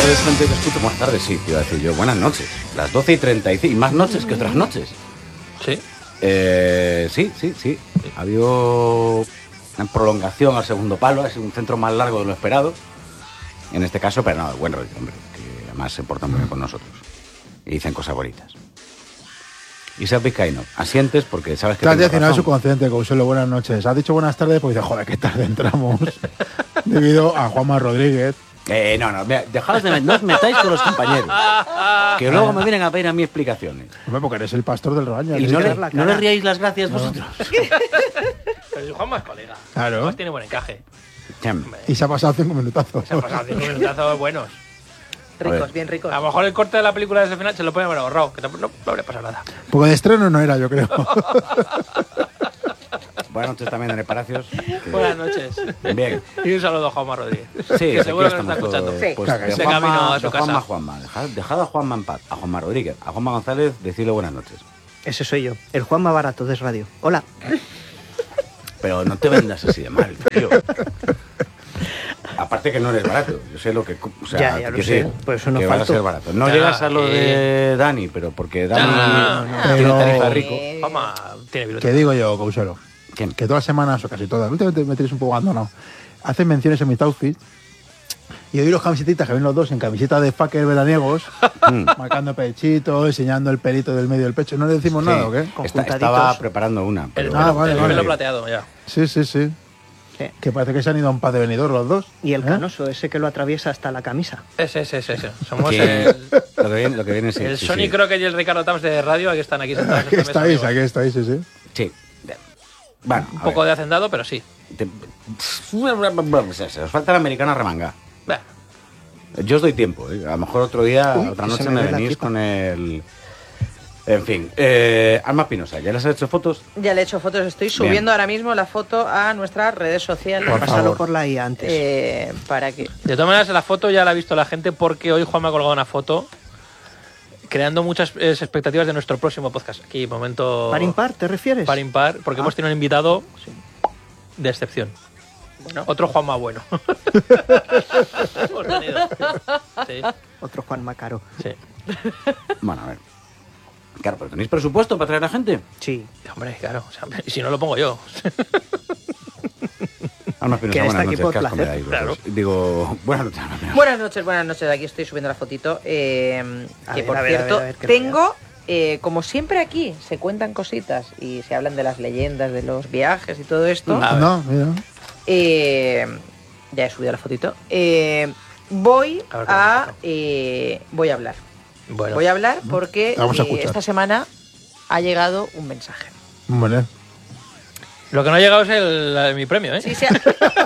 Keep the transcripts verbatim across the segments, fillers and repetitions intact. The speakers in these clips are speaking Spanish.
tardes, gente que escucha. Buenas tardes, sí, iba a decir yo. Buenas noches. Las doce y treinta y cinco. Y más noches que otras noches. Sí. Eh, sí, sí, sí. Ha habido una prolongación al segundo palo. Ha sido un centro más largo de lo esperado. En este caso, pero no, buen rollo, hombre. Que además se portan muy bien con nosotros. Y dicen cosas bonitas. Y Isaac Vizcaíno, asientes porque sabes que... Claro, al final es subconsciente, Consuelo, buenas noches. Has dicho buenas tardes, pues dice, joder, qué tarde entramos. Debido a Juanma Rodríguez. Eh, no, no, dejaos de... No os metáis con los compañeros. Que luego me vienen a pedir a mí explicaciones. Hombre, porque eres el pastor del rebaño. Y no le, no le riáis las gracias no. vosotros. Pero Juanma es colega. Claro. Además tiene buen encaje. Y se ha pasado cinco minutazos. Se ha pasado cinco minutazos buenos. Ricos, bien ricos. A lo mejor el corte de la película de ese final se lo pueden haber ahorrado, que no, no, no habría pasado nada. Porque de estreno no era, yo creo. Buenas noches también, Dani Palacios. Que... Buenas noches. Bien. Y un saludo a Juanma Rodríguez. Sí, que seguro que nos está escuchando. Todo, sí. pues, Claro, de se Juanma, camino a su de Juanma, casa. Juanma. Dejad, dejad a Juanma en paz. A Juanma Rodríguez. A Juanma González, decirle buenas noches. Ese soy yo, el Juanma Barato de Radio. Hola. Pero no te vendas así de mal, tío. Aparte que no eres barato, yo sé lo que... O sea, Ya, ya lo yo sé, sé por eso no que vas a falto. ser barato. No Ya, llegas a lo de eh. Dani, pero porque Dani No, no, tiene pero- tarifa rico. Juanma tiene ¿Qué biblioteca. digo yo, Consuelo? ¿Quién? Que todas las semanas, o casi todas, últimamente me tenéis un poco abandonado, hacen menciones en mi outfit. Y hoy los camisetitas que ven los dos en camiseta de fucker veraniegos, Mm. marcando pechito, enseñando el pelito del medio del pecho. ¿No le decimos Sí, nada o qué? está- Conjuntaditos. estaba preparando una. El, Pero... pelo, Ah, vale, el vale. pelo plateado, ya. Sí, sí, sí. Sí. Que parece que se han ido a un paz de venidor los dos. Y el ¿eh? canoso, ese que lo atraviesa hasta la camisa. Ese, ese, ese. ese. Somos Sí, el, lo que viene, lo que viene sí, el sí, Sony sí. Crockett y el Ricardo Tams de radio, aquí están aquí sentados. Aquí en esta mesa, estáis, amigos. aquí estáis, sí, sí. Sí. Bueno, Un a poco ver. de hacendado, pero sí. Te- Se os falta la americana remanga. Bueno, Yo os doy tiempo, ¿eh? A lo mejor otro día, Uy, otra que noche se me me ve la venís tripa. con el... En fin, eh, Alma Pinoza, ¿ya les has hecho fotos? Ya le he hecho fotos, estoy subiendo Bien. ahora mismo la foto a nuestras redes sociales. Por Pásalo favor. por la I A antes. Eh, para que... de todas maneras, la foto ya la ha visto la gente porque hoy Juan me ha colgado una foto creando muchas eh, expectativas de nuestro próximo podcast. Aquí, momento... ¿Par impar te refieres? Par impar, porque Ah. hemos tenido un invitado de excepción. Bueno, otro Juanma bueno. Hemos tenido. Sí, Otro Juan Macaro. sí. Bueno, a ver. Claro, pero ¿tenéis presupuesto para traer a gente? Sí. Hombre, claro. O sea, y si no lo pongo yo. Alma Pinoza, Que está buenas aquí noches. por ¿Qué has placer, comido ahí, vosotros? Digo, buenas noches, Alma Pinoza. Buenas noches, buenas noches. Aquí estoy subiendo la fotito. Eh, A que ver, por a ver, a cierto, ver, a ver, que tengo, eh, como siempre aquí, se cuentan cositas y se hablan de las leyendas, de los viajes y todo esto. A ver. No, mira. Eh, ya he subido la fotito. Eh, voy A ver, ¿qué a, pasa? eh, voy a hablar. Bueno, Voy a hablar porque Vamos a eh, escuchar. esta semana ha llegado un mensaje. Vale. lo que no ha llegado es el, el- mi premio, ¿eh? Sí, sí, ha,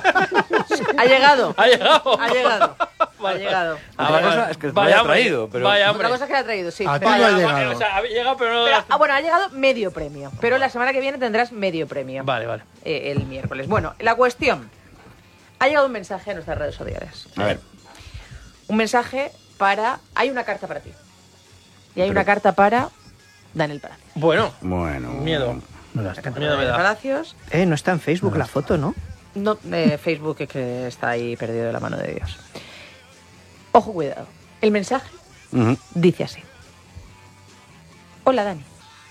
ha llegado. Ha llegado. Ha llegado. Ha Vaya. llegado. Ah, Otra vale. cosa es que lo Vaya haya hombre, traído, pero- Vaya, Otra hombre. cosa es que le ha traído, sí. A ti pero- no ha Vaya, llegado. o sea, ha llegado, pero no... pero, ah, bueno, ha llegado medio premio. Pero la semana que viene tendrás medio premio. Vale, vale. Eh, el miércoles. Bueno, la cuestión. Ha llegado un mensaje a nuestras redes sociales. A ver, Un mensaje para... Hay una carta para ti. Y hay Pero- una carta para Daniel Palacios. Bueno, bueno... miedo. Mira, está. Miedo me Daniel da. Palacios. Eh, no está en Facebook la foto, ¿no? No, eh, Facebook es que está ahí perdido de la mano de Dios. Ojo, cuidado. El mensaje Ujú. dice así. Hola, Dani.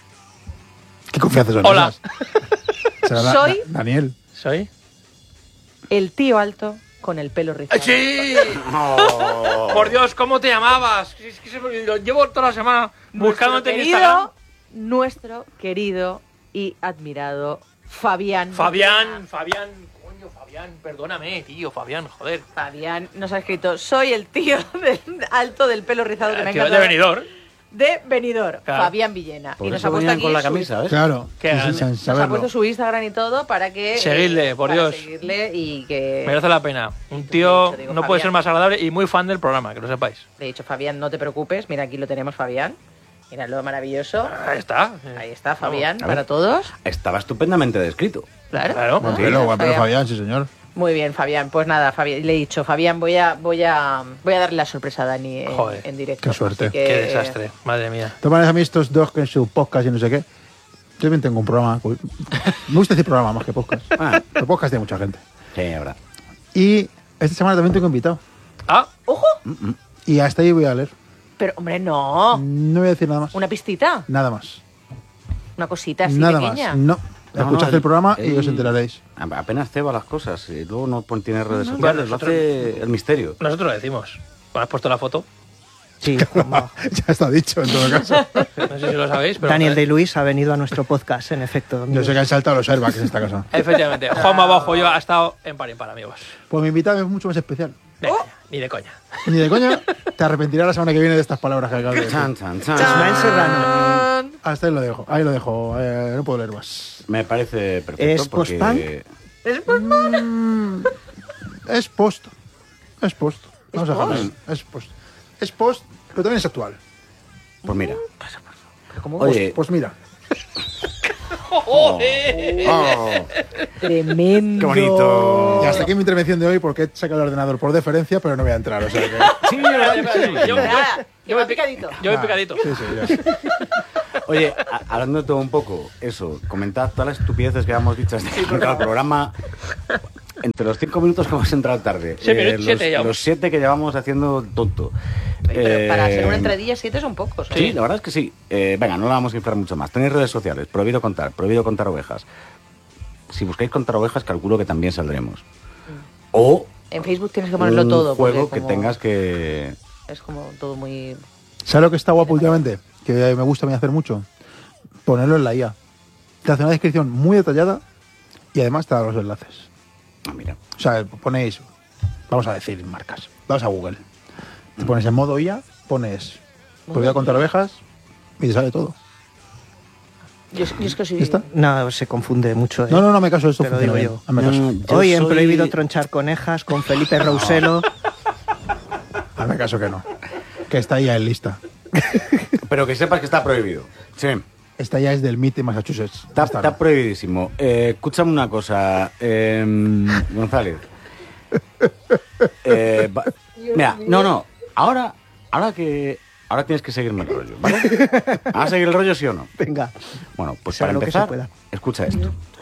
¿Qué confianza son Hola. esas? Será Da- Soy- Da- Daniel. ¿Soy? El tío alto con el pelo rizado. ¡Sí! Oh. Por Dios, ¿cómo te llamabas? Es que se me olvidó. Llevo toda la semana buscándote en Nuestro Instagram. querido, nuestro querido y admirado Fabián. Fabián, Fabián, coño, Fabián, perdóname, tío, Fabián, joder. Fabián nos ha escrito, soy el tío del alto del pelo rizado que me ha Tío, de encantado. Benidorm. De Benidorm, Claro. Fabián Villena. Por y nos eso ha puesto venían aquí con la su- camisa, ¿ves? Claro. Qué sí, sí, grande. sin Nos ha saberlo. puesto su Instagram y todo para que... Seguidle, por para Dios. seguirle y que... Merece la pena. Un Tú tío me has dicho, digo, no puede Fabián. ser más agradable y muy fan del programa, que lo sepáis. Le he dicho, Fabián, no te preocupes. Mira, aquí lo tenemos, Fabián. Mira lo maravilloso. Ahí está. Ahí está, Fabián, a ver. para todos. Estaba estupendamente descrito. Claro. Claro. Buen Ah, pelo, buen pelo, Fabián. Fabián, sí, señor. Muy bien, Fabián. Pues nada, Fabián, le he dicho, Fabián, voy a, voy a, voy a darle la sorpresa a Dani en, Joder, en directo. qué suerte. Así que- Qué desastre, madre mía. De todas maneras, a mí estos dos que en su podcast y no sé qué, yo también tengo un programa. Me gusta decir programa más que podcast. Ah, El podcast tiene mucha gente. sí, verdad. Y esta semana también tengo invitado. Ah, ¡Ojo! Y hasta ahí voy a leer. Pero, hombre, no. No voy a decir nada más. ¿Una pistita? Nada más. ¿Una cosita así Nada pequeña? más. No. No, Escuchad no, el programa y él- os enteraréis. Apenas ceba las cosas y luego no pon- tiene redes no, sociales, no, lo hace el misterio. Nosotros lo decimos. Cuando has puesto la foto, Sí, Juanma. Ya está dicho, en todo caso. no sé si lo sabéis, pero... Daniel de Luis ha venido a nuestro podcast, en efecto. Yo amigos. sé que han saltado los airbags en esta casa. Efectivamente, Juanma Bajo yo ha estado en par y par, amigos. Pues mi invitado es mucho más especial. Venga, ni de coña. Ni de coña, te arrepentirás la semana que viene de estas palabras que acabo de decir. Chan, chan, chan. Ismael Serrano. Hasta ahí lo dejo, ahí lo dejo. Eh, no puedo leer más. Me parece perfecto ¿Es porque... post-punk? ¿Es por mona? Mm, es post. Es post. Vamos a post? dejarlo. Es post. Es post, pero también es actual. Pues mira, Pero ¿cómo? oye, Pues mira. oh, Tremendo. qué bonito. Y hasta aquí mi intervención de hoy porque he sacado el ordenador por deferencia, pero no voy a entrar. O sea que... Sí, la verdad que sí. Yo, yo, Nada, yo va voy picadito. yo voy Ah, picadito. Sí, sí, ya. Oye, a- hablando de todo un poco, eso, comentad todas las estupideces que hemos dicho hasta que hemos entrado al programa. Entre los cinco minutos que hemos entrado tarde, Sí, minutos, los, siete llevamos. los siete que llevamos haciendo tonto. Pero para Eh, ser una entradilla, siete son pocos. ¿eh? Sí, la verdad es que sí. Eh, venga, no la vamos a inflar mucho más. Tenéis redes sociales, prohibido contar, prohibido contar ovejas. Si buscáis contar ovejas, calculo que también saldremos. O En Facebook tienes que ponerlo un todo. porque juego que como- tengas que... Es como todo muy... ¿Sabes lo que está guapo últimamente? Que me gusta a mí hacer mucho. Ponerlo en la I A. Te hace una descripción muy detallada y además te da los enlaces. Ah, mira. O sea, ponéis, vamos a decir marcas, vas a Google, te pones en modo I A, pones prohibido contar ovejas y te sale todo. Yo, yo es que soy... ¿Ya está? No, se confunde mucho. ¿eh? No, no, no me caso, esto Te lo funciona digo bien. yo. Hazme caso. No, yo Hoy en soy- Prohibido Tronchar Conejas con Felipe Rouselo. Hazme caso que no. Que está ya en lista. Pero que sepas que está prohibido. Sí. Esta ya es del M I T de Massachusetts. Está, Esta está no. prohibidísimo. Eh, escúchame una cosa, eh, González. Eh, va- mira, no, no. Ahora, ahora que ahora tienes que seguirme el rollo, ¿vale? ¿Vas a seguir el rollo, sí o no? Venga. Bueno, pues Sea para lo que se empezar, pueda. escucha esto.